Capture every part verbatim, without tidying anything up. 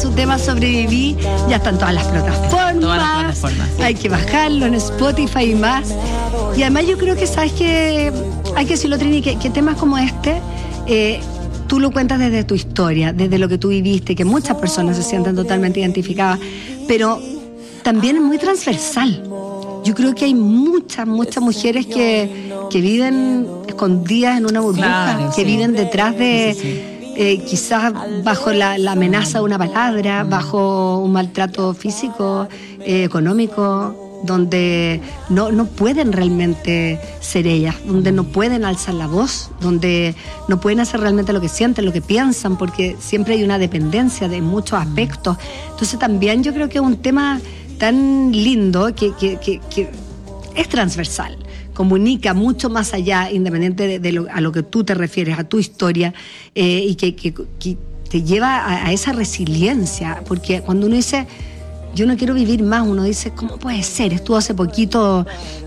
su tema Sobreviví. Ya están todas las plataformas. Todas las plataformas. Sí. Hay que bajarlo en Spotify y más. Y además yo creo que, ¿sabes qué? Hay que decirlo, Trini, que, que temas como este... Eh, tú lo cuentas desde tu historia, desde lo que tú viviste, que muchas personas se sienten totalmente identificadas, pero también es muy transversal. Yo creo que hay muchas, muchas mujeres que, que viven escondidas en una burbuja, claro, que sí. viven detrás de, sí, sí, sí. Eh, quizás bajo la, la amenaza de una palabra, mm. bajo un maltrato físico, eh, económico, donde no, no pueden realmente ser ellas, donde no pueden alzar la voz, donde no pueden hacer realmente lo que sienten, lo que piensan, porque siempre hay una dependencia de muchos aspectos. Entonces también yo creo que es un tema tan lindo que, que, que, que es transversal, comunica mucho más allá, independiente de, de lo, a lo que tú te refieres, a tu historia, eh, y que, que, que te lleva a, a esa resiliencia, porque cuando uno dice... yo no quiero vivir más, uno dice, ¿cómo puede ser? Estuvo hace poquito,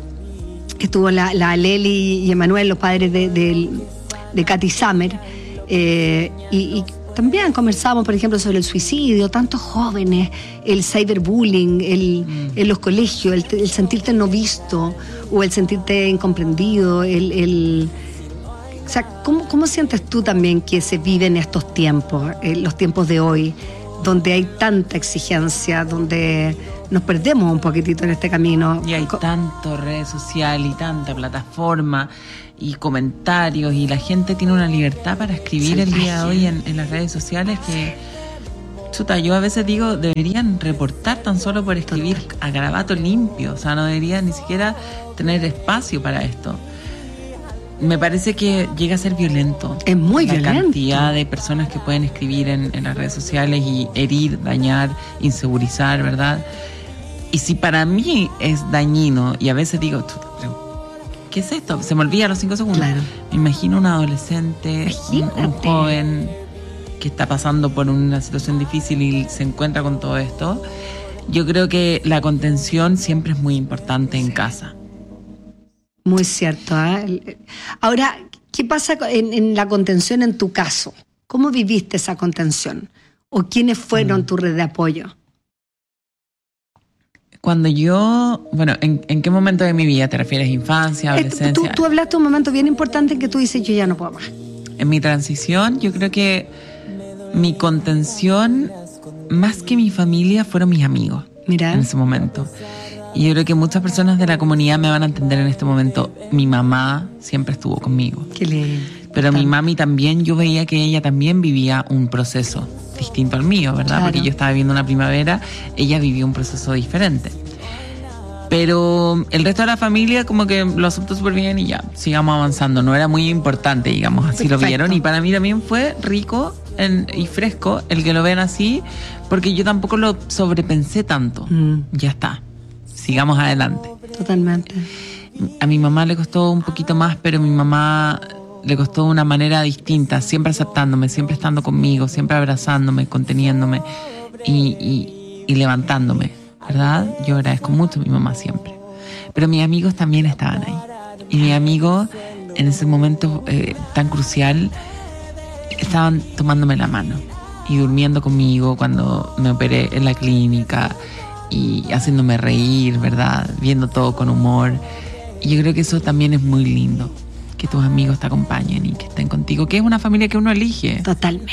estuvo la, la Leli y Emanuel, los padres de, de, de Katy Summer, eh, y, y también conversamos, por ejemplo, sobre el suicidio, tantos jóvenes, el cyberbullying, el, mm. en los colegios, el, el sentirte no visto, o el sentirte incomprendido, el... el o sea, ¿cómo, ¿cómo sientes tú también que se vive en estos tiempos, en los tiempos de hoy, donde hay tanta exigencia, donde nos perdemos un poquitito en este camino? Y hay tanto redes sociales y tanta plataforma y comentarios, y la gente tiene una libertad para escribir el día de hoy en, en las redes sociales que, chuta, yo a veces digo, deberían reportar tan solo por escribir a garabato limpio, o sea, no deberían ni siquiera tener espacio para esto. Me parece que llega a ser violento. Es muy la violento. La cantidad de personas que pueden escribir en, en las redes sociales y herir, dañar, insegurizar, ¿verdad? Y si para mí es dañino, y a veces digo, ¿qué es esto? Se me olvida a los cinco segundos. Claro. Me imagino un adolescente, un, un joven que está pasando por una situación difícil y se encuentra con todo esto. Yo creo que la contención siempre es muy importante en sí. casa. Muy cierto, ¿eh? Ahora, ¿qué pasa en, en la contención en tu caso? ¿Cómo viviste esa contención? ¿O quiénes fueron mm. tu red de apoyo? Cuando yo... Bueno, ¿en, ¿en qué momento de mi vida te refieres? ¿Infancia, adolescencia? Eh, tú, tú hablaste de un momento bien importante en que tú dices, yo ya no puedo más. En mi transición, yo creo que mi contención, más que mi familia, fueron mis amigos. Mira. En ese momento. Y yo creo que muchas personas de la comunidad me van a entender en este momento. Mi mamá siempre estuvo conmigo. Qué lindo. Pero mi mami también, yo veía que ella también vivía un proceso distinto al mío, ¿verdad? Claro. Porque yo estaba viviendo una primavera, ella vivió un proceso diferente. Pero el resto de la familia como que lo aceptó súper bien y ya, sigamos avanzando. No era muy importante, digamos, así Perfecto. Lo vieron. Y para mí también fue rico en, y fresco el que lo ven así, porque yo tampoco lo sobrepensé tanto. Mm. Ya está. Sigamos adelante. Totalmente. A mi mamá le costó un poquito más, pero a mi mamá le costó de una manera distinta, siempre aceptándome, siempre estando conmigo, siempre abrazándome, conteniéndome y, y, y levantándome, ¿verdad? Yo agradezco mucho a mi mamá siempre. Pero mis amigos también estaban ahí. Y mis amigos, en ese momento eh, tan crucial, estaban tomándome la mano y durmiendo conmigo cuando me operé en la clínica, y haciéndome reír, ¿verdad? Viendo todo con humor. Y yo creo que eso también es muy lindo, que tus amigos te acompañen y que estén contigo, que es una familia que uno elige. Totalmente.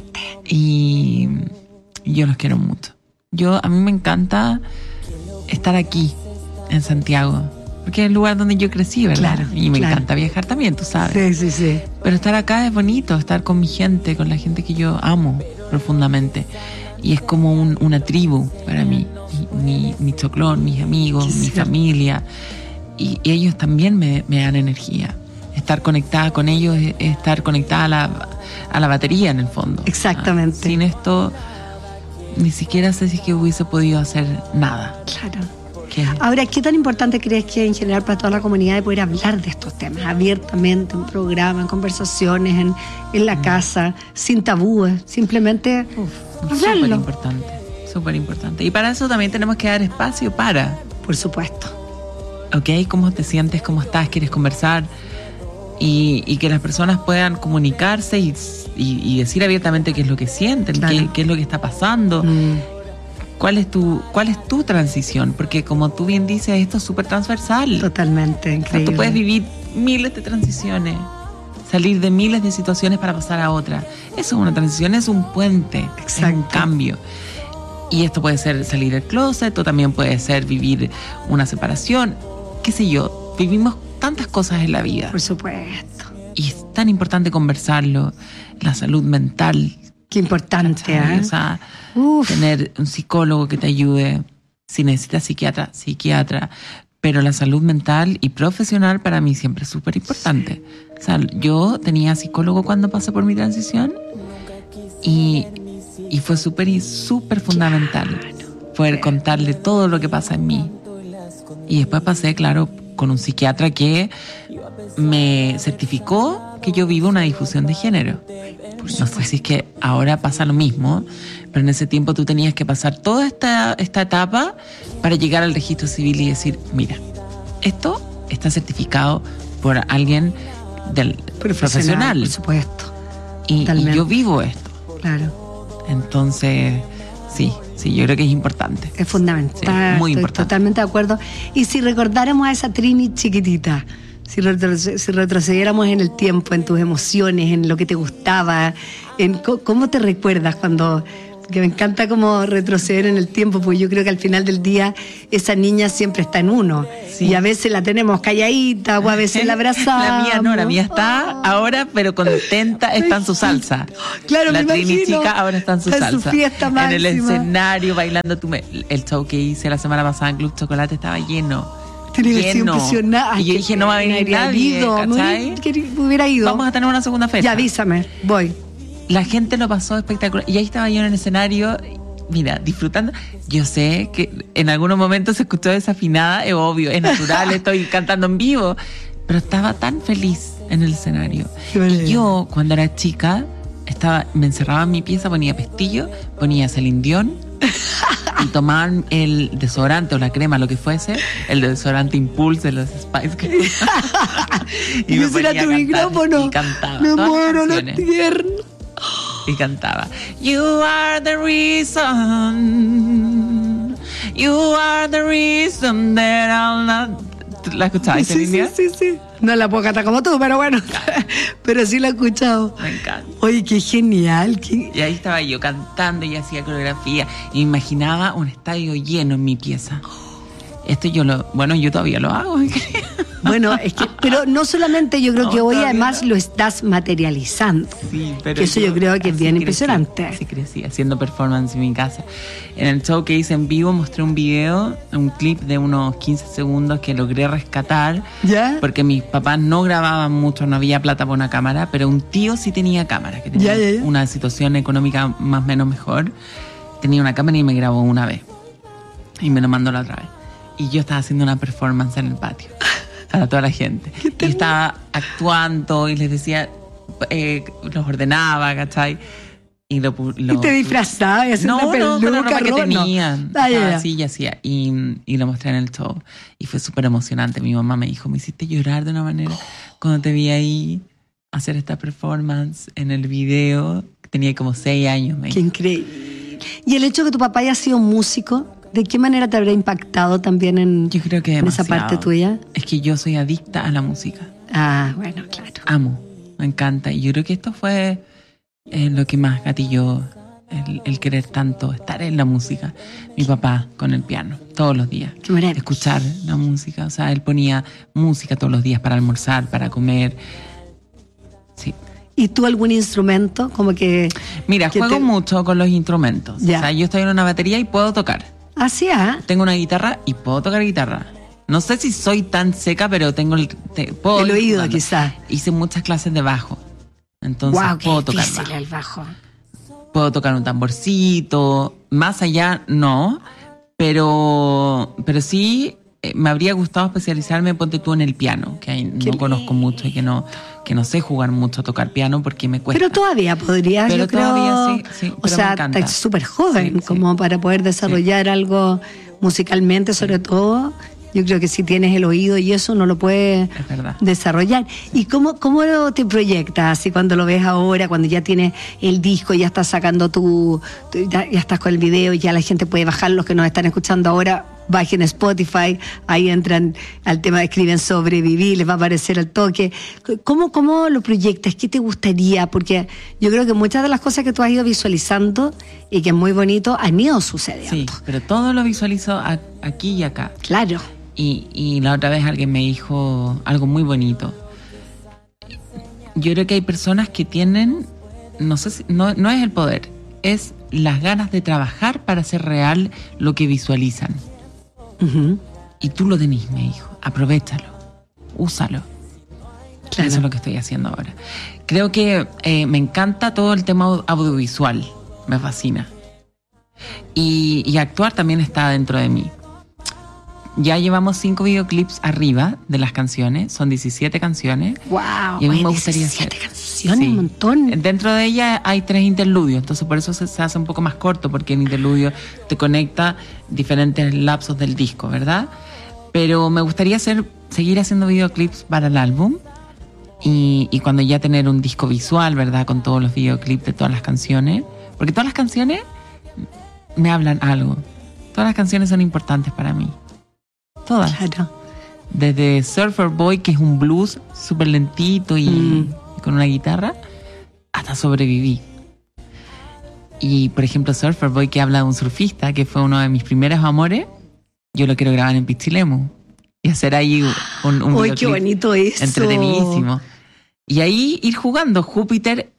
Y yo los quiero mucho. Yo, a mí me encanta estar aquí, en Santiago, porque es el lugar donde yo crecí, ¿verdad? Claro, y me claro. encanta viajar también, tú sabes. Sí, sí, sí. Pero estar acá es bonito, estar con mi gente, con la gente que yo amo profundamente. Y es como un, una tribu para mí. Mi, mi choclón, mis amigos, mi familia. Y, y ellos también me, me dan energía. Estar conectada con ellos es, es estar conectada a la, a la batería, en el fondo. Exactamente. Ah, sin esto, ni siquiera sé si es que hubiese podido hacer nada. Claro. ¿Qué? Ahora, ¿qué tan importante crees que en general para toda la comunidad de poder hablar de estos temas abiertamente, en programas, en conversaciones, en, en la mm. casa, sin tabúes, simplemente Uf, súper importante, súper importante. Y para eso también tenemos que dar espacio para... Por supuesto. ¿Ok? ¿Cómo te sientes? ¿Cómo estás? ¿Quieres conversar? y, y que las personas puedan comunicarse y, y, y decir abiertamente qué es lo que sienten, claro. qué, qué es lo que está pasando. Mm. ¿Cuál es tu cuál es tu transición? Porque como tú bien dices, esto es súper transversal. Totalmente, increíble. O sea, tú puedes vivir miles de transiciones, salir de miles de situaciones para pasar a otra. Eso es una transición, es un puente, Exacto. es un cambio. Y esto puede ser salir del closet, o también puede ser vivir una separación, qué sé yo. Vivimos tantas cosas en la vida. Por supuesto. Y es tan importante conversarlo, la salud mental. Qué importante, ¿eh? O sea, Uf. tener un psicólogo que te ayude. Si necesitas psiquiatra, psiquiatra. Pero la salud mental y profesional para mí siempre es súper importante. O sea, yo tenía psicólogo cuando pasé por mi transición y, y fue súper súper fundamental poder contarle todo lo que pasa en mí. Y después pasé, claro, con un psiquiatra que me certificó que yo vivo una difusión de género. No sé si es que ahora pasa lo mismo, pero en ese tiempo tú tenías que pasar toda esta, esta etapa para llegar al registro civil y decir, mira, esto está certificado por alguien del profesional, profesional. Por supuesto. Y, y yo vivo esto. Claro. Entonces, sí, sí, yo creo que es importante. Es fundamental. Sí, muy Estoy importante. Totalmente de acuerdo. Y si recordáramos a esa Trini chiquitita, Si, retroce- si retrocediéramos en el tiempo, en tus emociones, en lo que te gustaba, en co- cómo te recuerdas cuando... Que me encanta como retroceder en el tiempo, porque yo creo que al final del día esa niña siempre está en uno. Sí. Y a veces la tenemos calladita o a veces la abrazamos. La mía no, la mía está oh. ahora, pero contenta, está en su salsa. Claro, la me Trini imagino. chica ahora está en su está salsa. En su fiesta máxima. En el escenario, bailando. Tú me, el show que hice la semana pasada en Club Chocolate estaba lleno. Tiene que ser impresionante. Y yo dije, no va a venir nadie, ido, ¿cachai? Me hubiera ido. Vamos a tener una segunda fecha. Ya, avísame, voy. La gente lo pasó espectacular. Y ahí estaba yo en el escenario, mira, disfrutando. Yo sé que en algunos momentos se escuchó desafinada, es obvio, es natural, estoy cantando en vivo. Pero estaba tan feliz en el escenario. Y yo, cuando era chica, estaba, me encerraba en mi pieza, ponía pestillo, ponía Celine Dion y tomaban el desodorante o la crema, lo que fuese, el desodorante Impulse de los Spice Girls. y, y me ponía a tu micrófono. Y cantaba. Me muero, lo tierno. Y cantaba You are the reason, you are the reason that I'll not... ¿La escuchabas, sí, sí, sí, sí. No la puedo cantar como tú, pero bueno. Pero sí la he escuchado. Me encanta. Oye, qué genial. Qué... Y ahí estaba yo cantando y hacía coreografía. Y me imaginaba un estadio lleno en mi pieza. Esto yo lo... Bueno, yo todavía lo hago. Bueno, es que... Pero no solamente, yo creo no, que hoy además no. Lo estás materializando. Sí, pero... Que eso yo, yo creo que es bien crecí, impresionante. Así crecí, haciendo performance en mi casa. En el show que hice en vivo mostré un video, un clip de unos quince segundos que logré rescatar. ¿Ya? Porque mis papás no grababan mucho, no había plata para una cámara, pero un tío sí tenía cámara, que tenía ya, ya, ya. una situación económica más o menos mejor. Tenía una cámara y me grabó una vez. Y me lo mandó la otra vez. Y yo estaba haciendo una performance en el patio para toda la gente. Y estaba actuando y les decía, eh, los ordenaba, ¿cachai? Y, lo, lo, ¿Y te disfrazaba y hacía no, una peluca? No, con la ropa que tenían. Ah, yeah. Así y hacía. Y, y lo mostré en el show. Y fue súper emocionante. Mi mamá me dijo, me hiciste llorar de una manera cuando te vi ahí hacer esta performance en el video. Tenía como seis años. Me Qué dijo. Increíble. Y el hecho de que tu papá haya sido músico, ¿de qué manera te habrá impactado también en, yo creo que en esa parte tuya? Es que yo soy adicta a la música. Ah, bueno, claro. Amo, me encanta. Y yo creo que esto fue eh, lo que más gatilló el, el querer tanto estar en la música. Mi papá con el piano, todos los días. Qué maravilla. Escuchar la música. O sea, él ponía música todos los días para almorzar, para comer. Sí. ¿Y tú algún instrumento? Como que... Mira, que juego te... mucho con los instrumentos. Ya. O sea, yo estoy en una batería y puedo tocar. ¿Ah, sí? ¿Ah? Tengo una guitarra y puedo tocar guitarra. No sé si soy tan seca, pero tengo el... Te, puedo el oído, quizás. Hice muchas clases de bajo. Entonces wow, puedo qué tocar difícil bajo. el bajo. Puedo tocar un tamborcito. Más allá, no. Pero, pero sí... me habría gustado especializarme, ponte tú, en el piano, que ahí no conozco mucho y que no, que no sé jugar mucho a tocar piano porque me cuesta. Pero todavía podrías, pero yo creo. Todavía sí, sí, o sea, estás súper joven, sí, como sí. para poder desarrollar sí. algo musicalmente, sobre sí. todo. Yo creo que si tienes el oído y eso uno lo puede desarrollar. ¿Y cómo, cómo te proyectas así cuando lo ves ahora, cuando ya tienes el disco, ya estás sacando tu, tu ya, ya estás con el video, ya la gente puede bajar, los que nos están escuchando ahora, bajen Spotify, ahí entran al tema de escriben sobrevivir, les va a aparecer el toque. ¿Cómo, cómo lo proyectas? ¿Qué te gustaría? Porque yo creo que muchas de las cosas que tú has ido visualizando y que es muy bonito han ido sucediendo. Sí, pero todo lo visualizo a, aquí y acá. Claro. Y, y la otra vez alguien me dijo algo muy bonito. Yo creo que hay personas que tienen, no sé si, no, no es el poder, es las ganas de trabajar para hacer real lo que visualizan. Uh-huh. Y tú lo tenés, me dijo. Aprovéchalo, úsalo. Claro. Eso es lo que estoy haciendo ahora. Creo que eh, me encanta todo el tema audiovisual, me fascina. Y, y actuar también está dentro de mí. Ya llevamos cinco videoclips arriba de las canciones, son diecisiete canciones. ¡Wow! Y a mí me gustaría diecisiete hacer, canciones, sí, un montón. Dentro de ellas hay tres interludios, entonces por eso se, se hace un poco más corto, porque el interludio te conecta diferentes lapsos del disco, ¿verdad? Pero me gustaría hacer, seguir haciendo videoclips para el álbum y, y cuando ya tener un disco visual, ¿verdad? Con todos los videoclips de todas las canciones, porque todas las canciones me hablan algo. Todas las canciones son importantes para mí. Todas. Claro. Desde Surfer Boy, que es un blues súper lentito y, mm. y con una guitarra, hasta Sobreviví. Y, por ejemplo, Surfer Boy, que habla de un surfista, que fue uno de mis primeros amores, yo lo quiero grabar en Pichilemu y hacer ahí un, un ¡Uy, qué bonito eso! Entretenidísimo. Y ahí ir jugando. Júpiter